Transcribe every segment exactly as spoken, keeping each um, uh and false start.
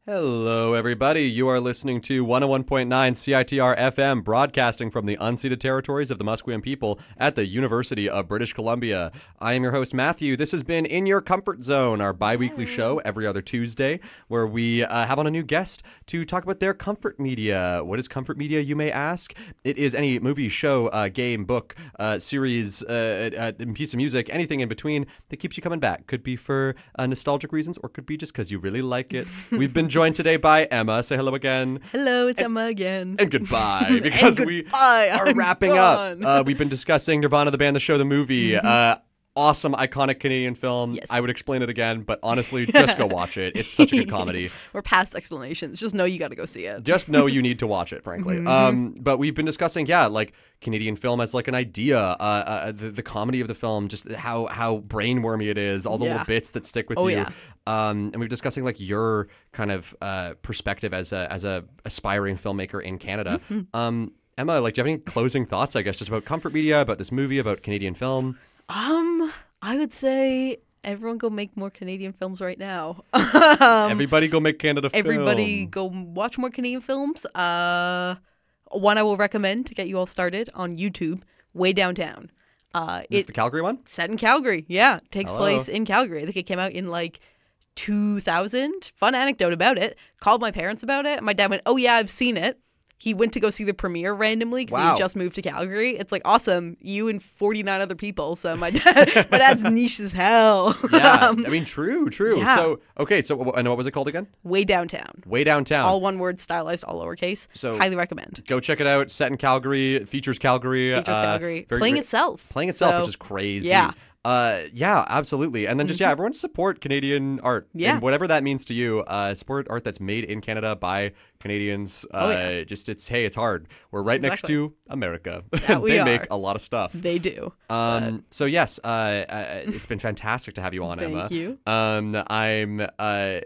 Hello, everybody. You are listening to one oh one point nine C I T R F M, broadcasting from the unceded territories of the Musqueam people at the University of British Columbia. I am your host, Matthew. This has been In Your Comfort Zone, our bi-weekly show every other Tuesday, where we uh, have on a new guest to talk about their comfort media. What is comfort media, you may ask? It is any movie, show, uh, game, book, uh, series, uh, uh, piece of music, anything in between that keeps you coming back. Could be for uh, nostalgic reasons, or could be just because you really like it. We've been joined today by Emma. Say hello again. Hello, it's and, Emma again. And goodbye, because and we goodbye. are I'm wrapping gone. up. Uh, we've been discussing Nirvana, the band, the show, the movie. Mm-hmm. Uh, awesome, iconic Canadian film. Yes. I would explain it again, but honestly, just go watch it. It's such a good comedy. We're past explanations. Just know you got to go see it. Just know you need to watch it, frankly. Mm-hmm. Um, but we've been discussing, yeah, like Canadian film as like an idea, uh, uh, the, the comedy of the film, just how how brainwormy it is, all the yeah. little bits that stick with oh, you. Yeah. Um, and we're discussing like your kind of uh, perspective as a as a aspiring filmmaker in Canada. Mm-hmm. Um, Emma, like, do you have any closing thoughts, I guess, just about comfort media, about this movie, about Canadian film? Um, I would say everyone go make more Canadian films right now. um, everybody go make Canada film. Everybody go watch more Canadian films. Uh, one I will recommend to get you all started on YouTube, Way Downtown. Uh, Is it, the Calgary one? Set in Calgary, yeah. Takes Hello. place in Calgary. I think it came out in like two thousand. Fun anecdote about it. Called my parents about it. My dad went, oh yeah, I've seen it. He went to go see the premiere randomly because wow. he just moved to Calgary. It's like, awesome. You and forty-nine other people. So my dad, my dad's niche as hell. Yeah, um, I mean, true, true. Yeah. So, okay, so, and what was it called again? Way Downtown. Way Downtown. All one word, stylized, all lowercase. So highly recommend. Go check it out. Set in Calgary. It features Calgary. Features uh, Calgary. very, Playing very, itself. Playing itself, so, which is crazy. Yeah. Uh, yeah, absolutely. And then just, yeah, everyone support Canadian art. Yeah. And whatever that means to you. Uh, support art that's made in Canada by Canadians. Uh, oh, yeah. Just, it's, hey, it's hard. We're right exactly. next to America. That we they are. make a lot of stuff. They do. Um. But... So, yes, uh, uh, it's been fantastic to have you on, Thank Emma. Thank you. Um, I'm, uh,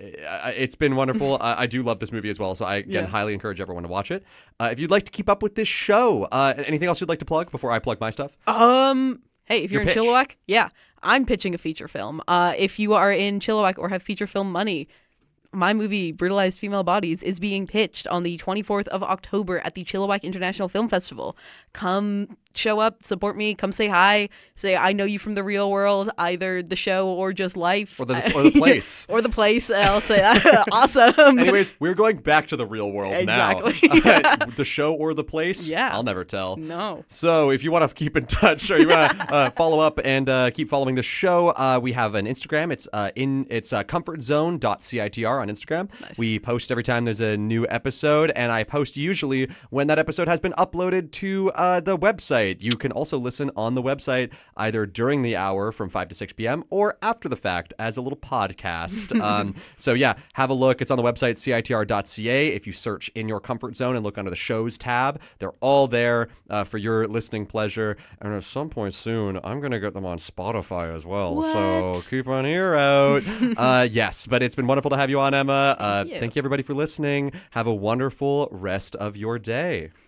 it's been wonderful. I, I do love this movie as well, so I, again, yeah. highly encourage everyone to watch it. Uh, if you'd like to keep up with this show, uh, anything else you'd like to plug before I plug my stuff? Um... Hey, if you're Your in pitch. Chilliwack, yeah, I'm pitching a feature film. Uh, if you are in Chilliwack or have feature film money, my movie, Brutalized Female Bodies, is being pitched on the twenty-fourth of October at the Chilliwack International Film Festival. Come show up, support me, come say hi, say I know you from the real world, either the show or just life. Or the, or the place. or the place, I'll say that. Awesome. Anyways, we're going back to the real world exactly. now. Uh, the show or the place? Yeah. I'll never tell. No. So if you want to keep in touch or you want to uh, follow up and uh, keep following the show, uh, we have an Instagram. It's uh, in it's uh, comfort zone dot C I T R on Instagram. Nice. We post every time there's a new episode, and I post usually when that episode has been uploaded to uh, the website. You can also listen on the website either during the hour from five to six p.m. or after the fact as a little podcast. um, so yeah, have a look. It's on the website, C I T R dot C A. If you search In Your Comfort Zone and look under the shows tab, they're all there uh, for your listening pleasure. And at some point soon, I'm going to get them on Spotify as well. What? So keep an ear out. uh, yes, but it's been wonderful to have you on, Emma. Uh, Thank you. Thank you, everybody, for listening. Have a wonderful rest of your day.